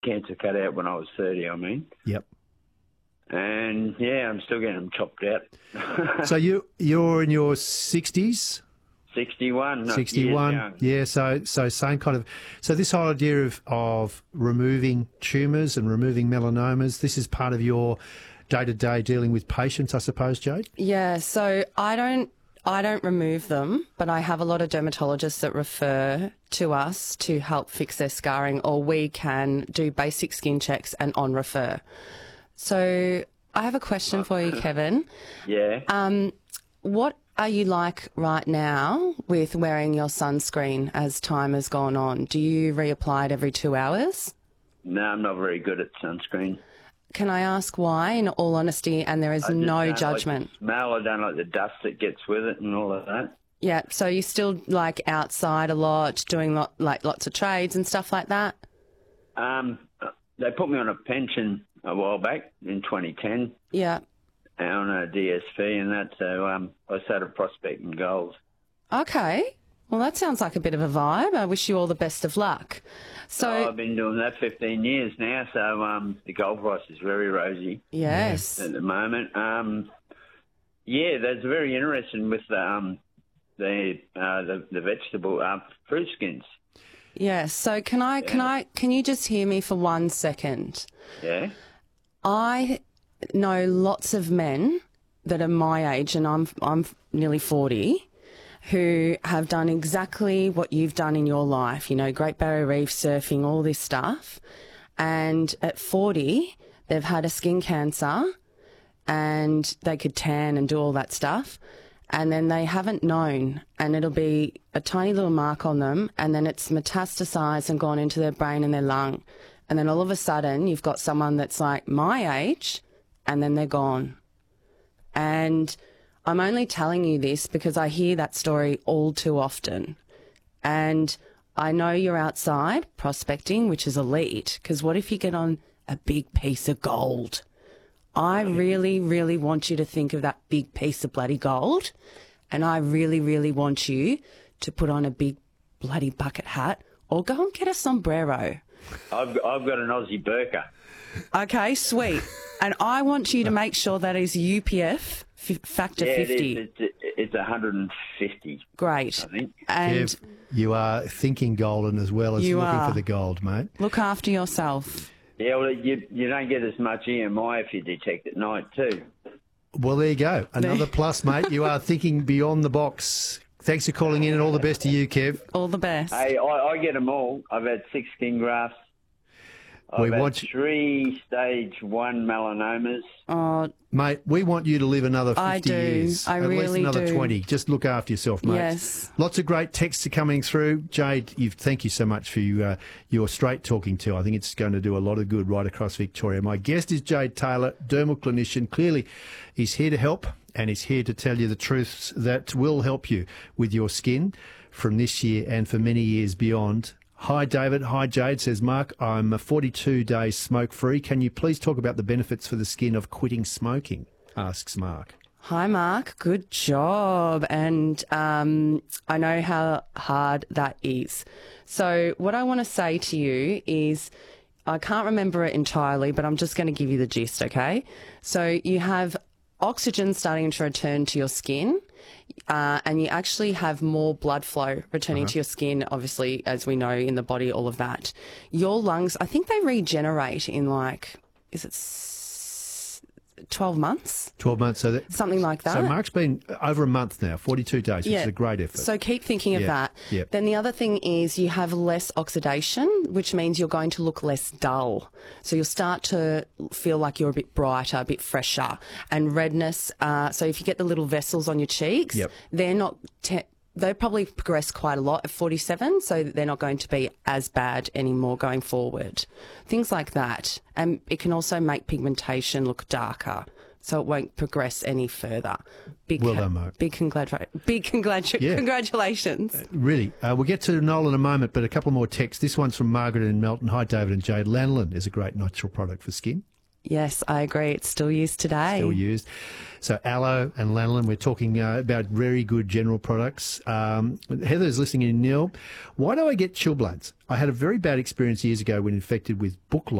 cancer cut out when I was 30, Yep. And, yeah, I'm still getting them chopped out. So you're in your 60s? 61. Not 61. years young. Yeah, so same kind of... So this whole idea of removing tumours and removing melanomas, this is part of your day-to-day dealing with patients, I suppose, Jade? Yeah, so I don't remove them, but I have a lot of dermatologists that refer to us to help fix their scarring, or we can do basic skin checks and on-refer. So I have a question for you, Kevin. Yeah. What are you like right now with wearing your sunscreen as time has gone on? Do you reapply it every 2 hours? No, I'm not very good at sunscreen. Can I ask why, in all honesty, and there is I just no don't judgment? Like the smell. I don't like the dust that gets with it and all of that. Yeah, so you're still like outside a lot, doing lots of trades and stuff like that? They put me on a pension a while back in 2010 Yeah. on a DSV and that, so I started prospecting gold. Okay. Well, that sounds like a bit of a vibe. I wish you all the best of luck. So I've been doing that 15 years now, so the gold price is very rosy yes. at the moment. Yeah, that's very interesting with the vegetable fruit skins. Yes. So can you just hear me for 1 second? Yeah. I know lots of men that are my age, and I'm nearly 40, who have done exactly what you've done in your life, you know, Great Barrier Reef, surfing, all this stuff. And at 40, they've had a skin cancer and they could tan and do all that stuff. And then they haven't known, and it'll be a tiny little mark on them, and then it's metastasized and gone into their brain and their lung. And then all of a sudden, you've got someone that's like my age, and then they're gone. And I'm only telling you this because I hear that story all too often. And I know you're outside prospecting, which is elite, because what if you get on a big piece of gold? I really, really want you to think of that big piece of bloody gold, and I really, really want you to put on a big bloody bucket hat or go and get a sombrero. I've got an Aussie burqa. Okay, sweet. And I want you to make sure that is UPF factor 50. It's 150. Great. I think. And Kev, you are thinking golden as well as You looking are. for the gold, mate. look after yourself. Yeah, well, you don't get as much EMI if you detect at night too. Well, there you go. Another plus, mate. You are thinking beyond the box. Thanks for calling in, and all the best to you, Kev. All the best. Hey, I get them all. I've had 6 skin grafts. We I've had want you- 3 stage 1 melanomas. Oh, Mate, we want you to live another 50 I do. years. I At least really another do. 20. Just look after yourself, mate. Yes. Lots of great texts are coming through. Jade, thank you so much for your straight talking to. I think it's going to do a lot of good right across Victoria. My guest is Jade Taylor, dermal clinician. Clearly, he's here to help, and he's here to tell you the truths that will help you with your skin from this year and for many years beyond. Hi, David. Hi, Jade, says Mark. I'm 42 days smoke-free. Can you please talk about the benefits for the skin of quitting smoking? Asks Mark. hi, Mark. Good job. And I know how hard that is. So what I want to say to you is, I can't remember it entirely, but I'm just going to give you the gist, okay? So you have oxygen starting to return to your skin, and you actually have more blood flow returning to your skin, obviously, as we know, in the body, all of that. Your lungs, I think they regenerate in is it 12 months? 12 months. Something like that. So Mark's been over a month now, 42 days, which is a great effort. So keep thinking of that. Yeah. Then the other thing is you have less oxidation, which means you're going to look less dull. So you'll start to feel like you're a bit brighter, a bit fresher. And redness, so if you get the little vessels on your cheeks, Yep. they're not... they probably progress quite a lot at 47, so they're not going to be as bad anymore going forward. Things like that. And it can also make pigmentation look darker, so it won't progress any further. Well done, Mark. Congratulations. Really. We'll get to Noel in a moment, but a couple more texts. This one's from Margaret in Melton. Hi, David and Jade. Lanolin is a great natural product for skin. Yes, I agree. It's still used today. Still used. So aloe and lanolin, we're talking about very good general products. Heather's listening in. Neil, why do I get chilblains? I had a very bad experience years ago when infected with book